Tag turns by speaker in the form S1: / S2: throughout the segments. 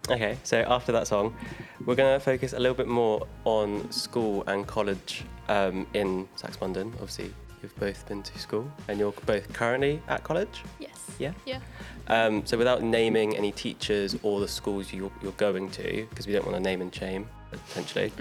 S1: Okay, so after that song, we're going to focus a little bit more on school and college in Saxmundham. Obviously, you've both been to school and you're both currently at college?
S2: Yes.
S1: Yeah?
S2: Yeah.
S1: So without naming any teachers or the schools you're going to, because we don't want to name and shame, potentially,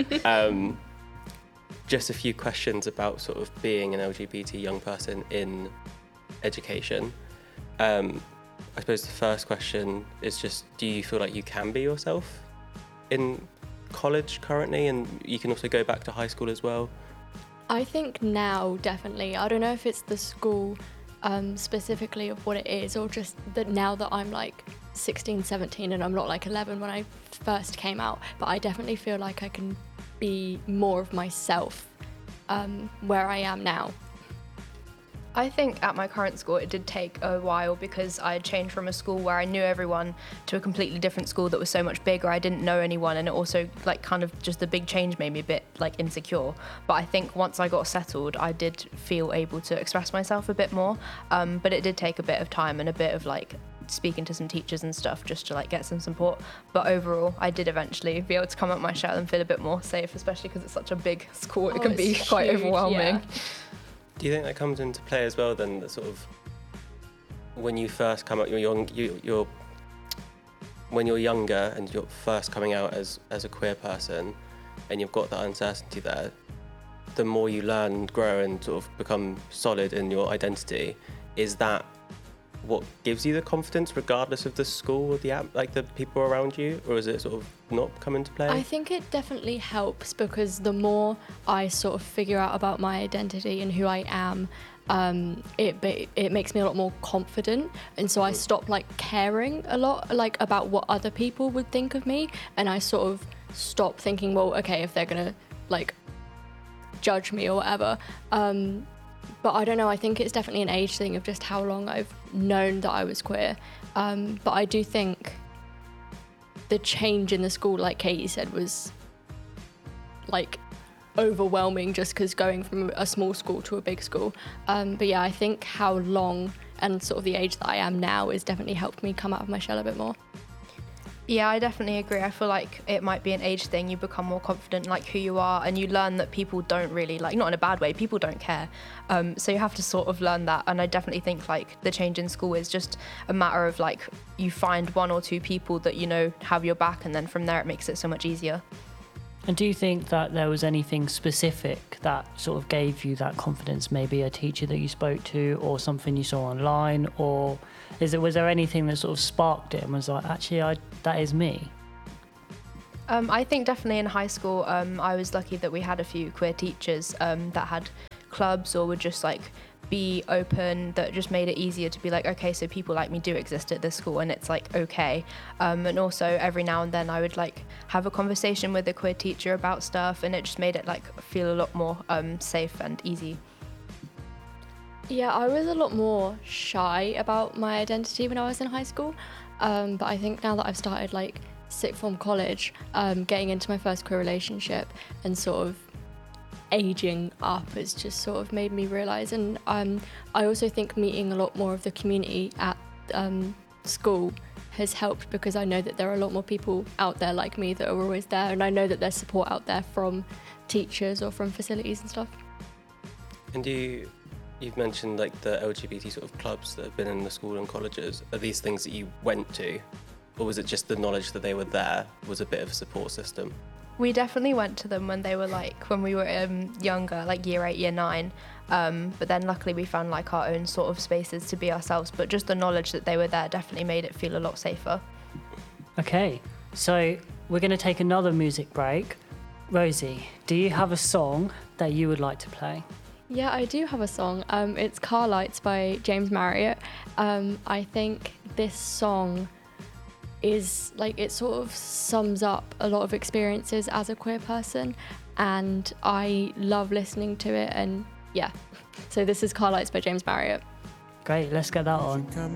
S1: just a few questions about sort of being an LGBT young person in education. I suppose the first question is just, do you feel like you can be yourself in college currently, and you can also go back to high school as well?
S2: I think now, definitely. I don't know if it's the school specifically of what it is, or just that now that I'm like 16, 17 and I'm not like 11 when I first came out, but I definitely feel like I can be more of myself where I am now.
S3: I think at my current school it did take a while because I had changed from a school where I knew everyone to a completely different school that was so much bigger. I didn't know anyone, and it also like kind of just the big change made me a bit like insecure. But I think once I got settled, I did feel able to express myself a bit more. But it did take a bit of time and a bit of like speaking to some teachers and stuff just to like get some support. But overall, I did eventually be able to come up my shell and feel a bit more safe, especially because it's such a big school. It can be quite
S2: huge,
S3: overwhelming.
S2: yeah.
S1: Do you think that comes into play as well then, that sort of when you first come out, when you're younger and you're first coming out as a queer person and you've got that uncertainty there, the more you learn and grow and sort of become solid in your identity, is that what gives you the confidence regardless of the school or the people around you, or is it sort of not come into play?
S2: I think it definitely helps because the more I sort of figure out about my identity and who I am, it makes me a lot more confident, and so I stop like caring a lot like about what other people would think of me, and I sort of stop thinking, well, okay, if they're gonna like judge me or whatever. But I don't know, I think it's definitely an age thing of just how long I've known that I was queer. But I do think the change in the school, like Katie said, was like overwhelming just because going from a small school to a big school. But yeah, I think how long and sort of the age that I am now has definitely helped me come out of my shell a bit more.
S3: Yeah, I definitely agree. I feel like it might be an age thing. You become more confident, like who you are, and you learn that people don't really, like, not in a bad way, people don't care. So you have to sort of learn that. And I definitely think like the change in school is just a matter of like you find one or two people that you know have your back, and then from there it makes it so much easier.
S4: And do you think that there was anything specific that sort of gave you that confidence? Maybe a teacher that you spoke to, or something you saw online, or was there anything that sort of sparked it and was like, actually, that is me?
S3: I think definitely in high school, I was lucky that we had a few queer teachers that had clubs or would just like be open, that just made it easier to be like, okay, so people like me do exist at this school and it's like okay. And also every now and then I would like have a conversation with a queer teacher about stuff, and it just made it like feel a lot more safe and easy.
S2: Yeah, I was a lot more shy about my identity when I was in high school, but I think now that I've started like sixth form college, getting into my first queer relationship and sort of aging up has just sort of made me realise, and I also think meeting a lot more of the community at school has helped, because I know that there are a lot more people out there like me that are always there, and I know that there's support out there from teachers or from facilities and stuff.
S1: And you've mentioned like the LGBT sort of clubs that have been in the school and colleges. Are these things that you went to, or was it just the knowledge that they were there was a bit of a support system?
S3: We definitely went to them when we were younger, like year 8, year 9. But then luckily we found like our own sort of spaces to be ourselves. But just the knowledge that they were there definitely made it feel a lot safer.
S4: Okay, so we're going to take another music break. Rosie, do you have a song that you would like to play?
S2: Yeah, I do have a song. It's Car Lights by James Marriott. I think this song is like, it sort of sums up a lot of experiences as a queer person, and I love listening to it, and yeah. So this is Car Lights by James Marriott.
S4: Great, let's get that on.